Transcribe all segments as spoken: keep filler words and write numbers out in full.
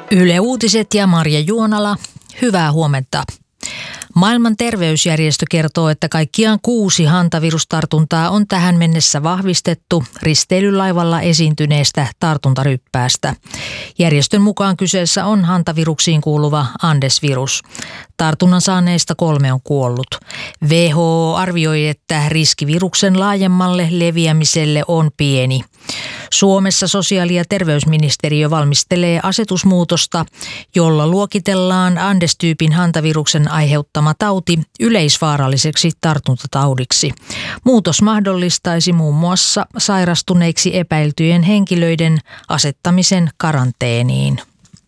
Yle Uutiset ja Marja Juonala, hyvää huomenta. Maailman terveysjärjestö kertoo, että kaikkiaan kuusi hantavirustartuntaa on tähän mennessä vahvistettu risteilylaivalla esiintyneestä tartuntaryppäästä. Järjestön mukaan kyseessä on hantaviruksiin kuuluva Andes-virus. Tartunnan saaneista kolme on kuollut. W H O arvioi, että riski viruksen laajemmalle leviämiselle on pieni. Suomessa sosiaali- ja terveysministeriö valmistelee asetusmuutosta, jolla luokitellaan Andes-tyypin hantaviruksen aiheuttama tauti yleisvaaralliseksi tartuntataudiksi. Muutos mahdollistaisi muun muassa sairastuneiksi epäiltyjen henkilöiden asettamisen karanteeniin.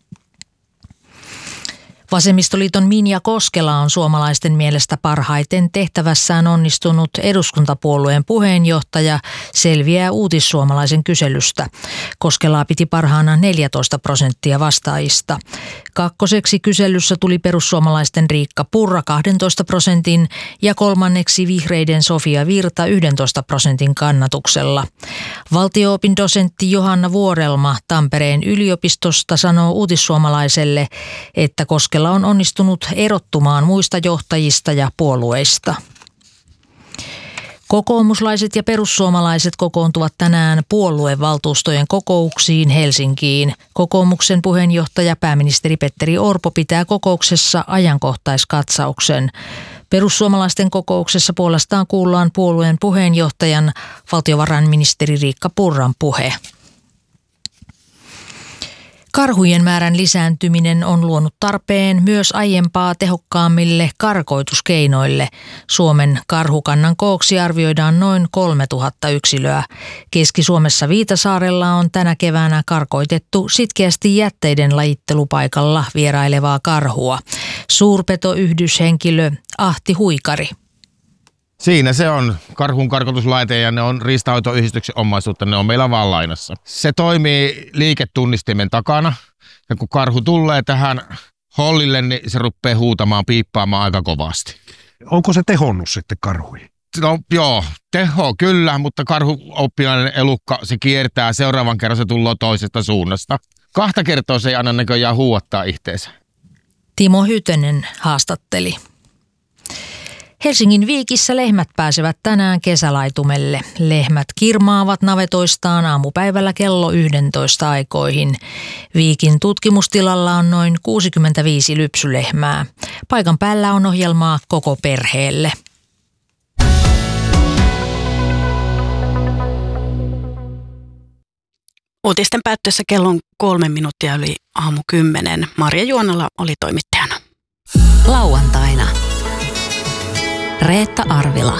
Vasemmistoliiton Minja Koskela on suomalaisten mielestä parhaiten tehtävässään onnistunut eduskuntapuolueen puheenjohtaja, selviää Uutissuomalaisen kyselystä. Koskelaa piti parhaana neljätoista prosenttia vastaajista. Kakkoseksi kyselyssä tuli perussuomalaisten Riikka Purra kahdentoista prosentin ja kolmanneksi vihreiden Sofia Virta yhdentoista prosentin kannatuksella. Valtio-opin dosentti Johanna Vuorelma Tampereen yliopistosta sanoo Uutissuomalaiselle, että Koskela on onnistunut erottumaan muista johtajista ja puolueista. Kokoomuslaiset ja perussuomalaiset kokoontuvat tänään puoluevaltuustojen kokouksiin Helsinkiin. Kokoomuksen puheenjohtaja pääministeri Petteri Orpo pitää kokouksessa ajankohtaiskatsauksen. Perussuomalaisten kokouksessa puolestaan kuullaan puolueen puheenjohtajan valtiovarainministeri Riikka Purran puhe. Karhujen määrän lisääntyminen on luonut tarpeen myös aiempaa tehokkaammille karkoituskeinoille. Suomen karhukannan kooksi arvioidaan noin kolmetuhatta yksilöä. Keski-Suomessa Viitasaarella on tänä keväänä karkoitettu sitkeästi jätteiden lajittelupaikalla vierailevaa karhua. Suurpetoyhdyshenkilö Ahti Huikari. Siinä se on karhun karkotuslaite ja ne on riistanhoitoyhdistyksen omaisuutta, ne on meillä vaan lainassa. Se toimii liiketunnistimen takana ja kun karhu tulee tähän hollille, niin se rupeaa huutamaan, piippaamaan aika kovasti. Onko se tehonnut sitten karhuihin? No joo, teho kyllä, mutta karhuoppilainen elukka, se kiertää, seuraavan kerran se tulee toisesta suunnasta. Kahta kertaa se ei anna näköjään huuattaa itteensä. Timo Hytönen haastatteli. Helsingin Viikissä lehmät pääsevät tänään kesälaitumelle. Lehmät kirmaavat navetoistaan aamupäivällä kello yksitoista aikoihin. Viikin tutkimustilalla on noin kuusikymmentäviisi lypsylehmää. Paikan päällä on ohjelmaa koko perheelle. Uutisten päättyessä kello on kolme minuuttia yli aamu kymmenen. Marja Juonala oli toimittajana. Lauantaina. Reetta Arvila.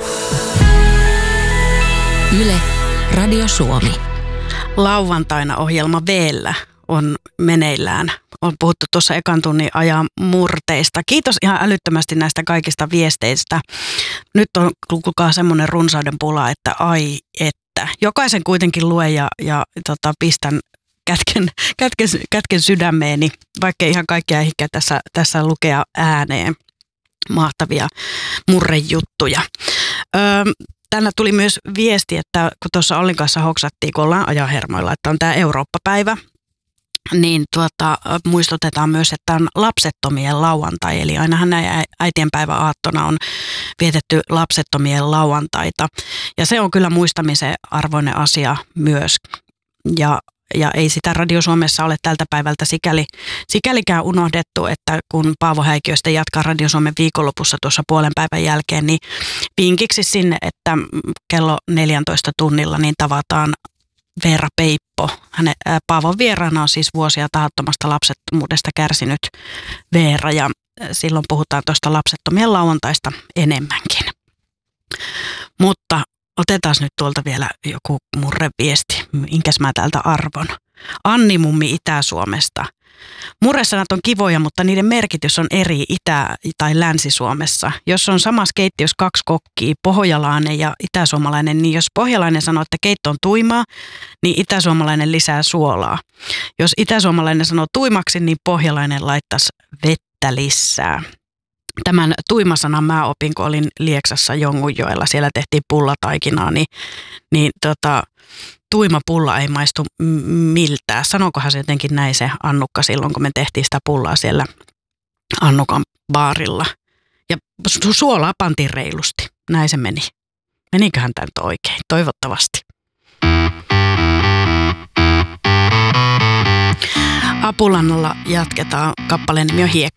Yle, Radio Suomi. Lauantaina ohjelma V:llä on meneillään. On puhuttu tuossa ekan tunnin ajan murteista. Kiitos ihan älyttömästi näistä kaikista viesteistä. Nyt on kuulkaa semmoinen runsauden pula, että ai että. Jokaisen kuitenkin luen ja, ja tota, pistän kätken, kätken, kätken sydämeeni, vaikka ihan kaikkia ehkä tässä, tässä lukea ääneen. Mahtavia murrejuttuja. Öö, tänne tuli myös viesti, että kun tuossa Ollin kanssa hoksattiin, kun ollaan ajahermoilla, että on tämä Eurooppa-päivä, niin tuota, muistutetaan myös, että on lapsettomien lauantai. Eli ainahan näin äitienpäivän aattona on vietetty lapsettomien lauantaita. Ja se on kyllä muistamisen arvoinen asia myös. Ja Ja ei sitä Radio Suomessa ole tältä päivältä sikäli, sikälikään unohdettu, että kun Paavo Häikiö sitten jatkaa Radio Suomen viikonlopussa tuossa puolen päivän jälkeen, niin vinkiksi sinne, että kello neljätoista tunnilla niin tavataan Veera Peippo. Hänen, ää, Paavon vieraana on siis vuosia tahattomasta lapsettomuudesta kärsinyt Veera ja silloin puhutaan tuosta lapsettomien lauantaista enemmänkin. Mutta otetaan nyt tuolta vielä joku murreviesti, minkäs mä täältä arvon. Anni mummi Itä-Suomesta. Murresanat on kivoja, mutta niiden merkitys on eri Itä- tai Länsi-Suomessa. Jos on samassa keittiössä kaksi kokkia, pohjalainen ja itäsuomalainen, niin jos pohjalainen sanoo, että keitto on tuimaa, niin itäsuomalainen lisää suolaa. Jos itäsuomalainen sanoo tuimaksi, niin pohjalainen laittaisi vettä lisää. tämän tuimasanan mä opin, kun olin Lieksassa Jongunjoella. Siellä tehtiin pullataikinaa, niin, niin tota, tuima pulla ei maistu miltään. Sanokohan se jotenkin näin se Annukka silloin, kun me tehtiin sitä pullaa siellä Annukan baarilla. Ja su- suolaa pantiin reilusti. Näin se meni. Meniköhän tämä nyt oikein? Toivottavasti. Apulannalla jatketaan. Kappaleen nimi on Hiekka.